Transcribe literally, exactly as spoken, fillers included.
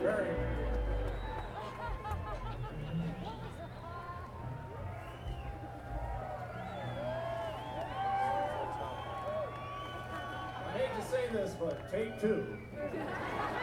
Very. I hate to say this, but take two.